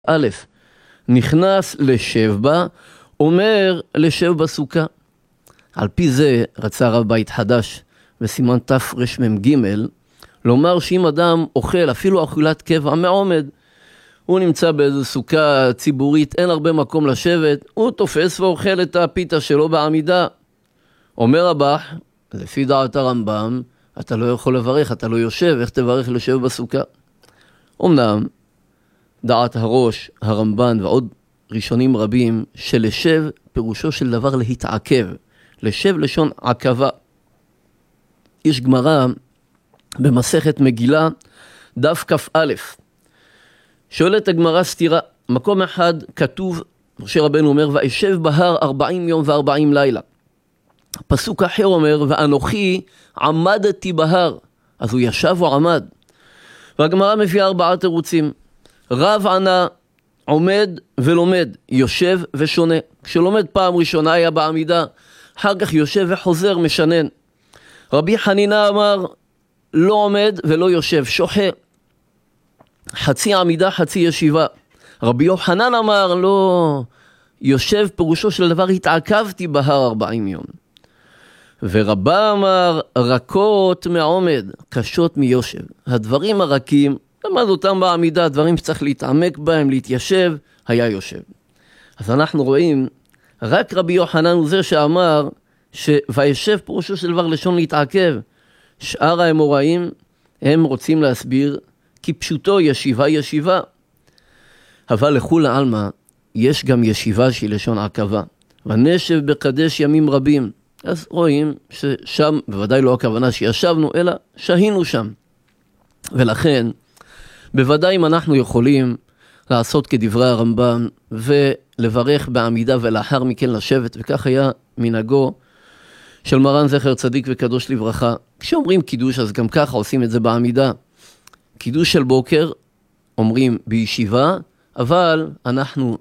א', נכנס לשב בה, אומר לשב בסוכה. על פי זה רצה רב בית חדש בסימן תרמ"ג לומר שאם אדם אוכל אפילו אכילת קבע מעומד, הוא נמצא באיזו סוכה ציבורית, אין הרבה מקום לשבת, הוא תופס ואוכל את הפיתה שלו בעמידה. אומר הבח, לפי דעת הרמב"ם, אתה לא יכול לברך, אתה לא יושב, איך תברך לשב בסוכה? אמנם דעת הראש, הרמב"ן ועוד ראשונים רבים, שלשב פירושו של דבר להתעכב. לשב לשון עכבה. יש גמרא במסכת מגילה, דף כ"א. שואלת הגמרא סתירה, מקום אחד כתוב, משה רבנו אומר, ואשב בהר 40 יום ו40 לילה. פסוק אחר אומר, ואנוכי עמדתי בהר. אז הוא ישב או עמד. והגמרא מביאה 4 תירוצים. רב ענה, עומד ולומד, יושב ושונה. כשלומד פעם ראשונה היה בעמידה, אחר כך יושב וחוזר, משנן. רבי חנינה אמר, לא עומד ולא יושב, שוחה. חצי עמידה, חצי ישיבה. רבי יוחנן אמר, לא, יושב פירושו של דבר, התעכבתי בהר 40 יום. ורבא אמר, רכות מעומד, קשות מיושב. הדברים הרכים, למד אותם בעמידה, דברים שצריך להתעמק בהם, להתיישב, היה יושב. אז אנחנו רואים, רק רבי יוחנן הוא זה שאמר, וישב פירושו של דבר לשון להתעכב. שאר האמוראים, הם רוצים להסביר, כי פשוטו ישיבה ישיבה. אבל לכול העלמא, יש גם ישיבה שהיא לשון עכבה. ונשב בקדש ימים רבים. אז רואים ששם, בוודאי לא הכוונה שישבנו, אלא שהינו שם. ולכן, בוודאי אם אנחנו יכולים לעשות כדברי הרמב"ם, ולברך בעמידה ולאחר מכן לשבת, וכך היה מנהגו של מרן זכר צדיק וקדוש לברכה. כשאומרים קידוש, אז גם ככה עושים את זה בעמידה. קידוש של בוקר, אומרים בישיבה, אבל אנחנו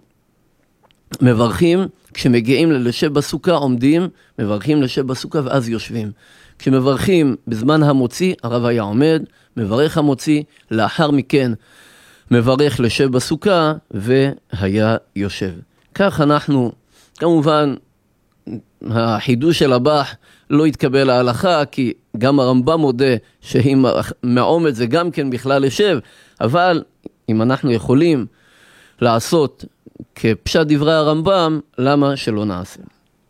מברכים, כשמגיעים לשב בסוכה עומדים, מברכים לשב בסוכה ואז יושבים. כשמברכים בזמן המוציא, הרב היה עומד, מברך המוציא, לאחר מכן מברך לשב בסוכה והיה יושב. כך אנחנו, כמובן, החידוש של הבח לא התקבל להלכה, כי גם הרמב"ם מודה שאם מעומד זה גם כן בכלל לשב, אבל אם אנחנו יכולים לעשות כפשט דברי הרמב"ם, למה שלא נעשה?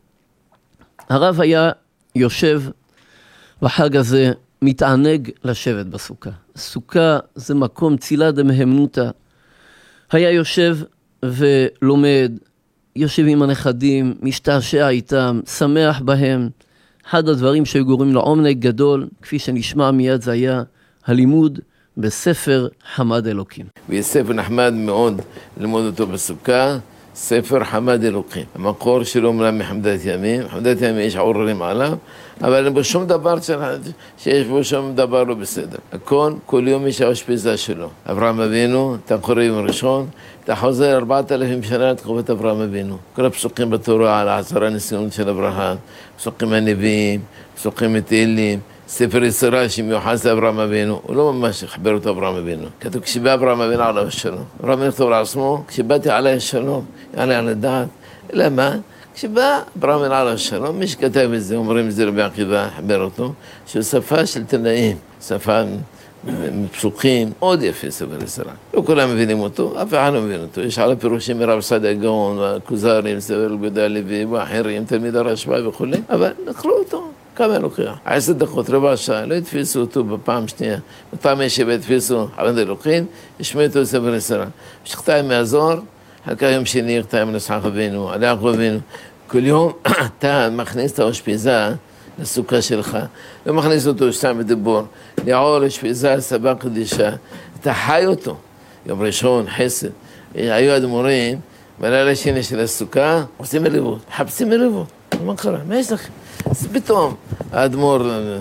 הרב היה יושב בחג הזה, מתענג לשבת בסוכה. סוכה זה מקום צילה דמהמנותא. היה יושב ולומד, יושב עם הנכדים, משתעשע איתם, שמח בהם. אחד הדברים שגורמים לעומק גדול, כפי שנשמע מיד, זה היה הלימוד בספר חמד אלוקים. ויש ספר נחמד מאוד ללמוד אותו בסוכה, ספר חמד אלוקים. המקור שלו מלא מחמדת ימים, מחמדת ימים יש עוררים עליו, אבל אין בו שום דבר שיש בו שום דבר לא בסדר. הכל, כל יום יש האשפיזה שלו. אברהם אבינו, אתה קורא יום ראשון, אתה חוזר 4,000 שנה לתקופת אברהם אבינו. כל הפסוקים בתורה על 10 ניסיונות של אברהם, פסוקים הנביאים, פסוקים מתהילים, ספר יצירה שמיוחס לאברהם אבינו, הוא לא ממש החבר אותו אברהם אבינו. כתוב, כשבא אברהם אבינו עליו השלום. אברהם אבינו כתוב לעצמו, כשבאתי עלי השלום, יעלה על הדעת. אלא מה? כשבא אברהם אבינו עליו השלום, מי שכתב את זה, אומרים את זה רבי עקיבא, החבר אותו, שהוא שפה של תנאים, שפה פסוקים, מאוד יפה ספר יצירה. לא כולם מבינים אותו, אף אחד לא מבין אותו. יש על הפירושים מרב סעדיה גאון, והכוזרים, ספר יהודה הלוי, ואחרים, תלמיד הרשב"א וכו', אבל נאכלו אותו. כמה לוקח? 10 דקות, רבע שעה, לא התפיסו אותו בפעם שנייה. בפעם ישיבה התפיסו חמד אלוקים, השמיעו אותו ספר יצירה. שכתיים מהזוהר, אחר כך יום שני, כתיים נסחק אבינו, על יעקב אבינו. כל יום אתה מכניס את האשפיזה לסוכה שלך, לא מכניס אותו סתם בדיבור, לעול אשפיזה, סבא קדישה, אתה חי אותו. יום ראשון, חסד. היו אדמו"רים, בלילה השני של הסוכה, עושים מריבות, מחפשים מריבות. מה קרה? מה יש לכם? אז פתאום האדמו"ר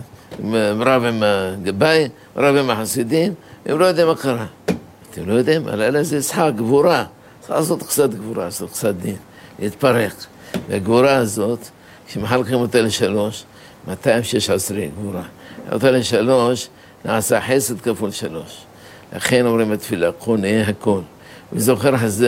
רב עם הגבאי, רב עם החסידים, הם לא יודעים מה קרה. אתם לא יודעים? הלילה זה ישחק, גבורה. צריך לעשות קצת גבורה, לעשות קצת דין, להתפרק. והגבורה הזאת, כשמחלקים אותה לשלוש, 216 גבורה. אותה לשלוש, נעשה חסד כפול 3. לכן אומרים בתפילה, קונה הכל. וזוכר חסדי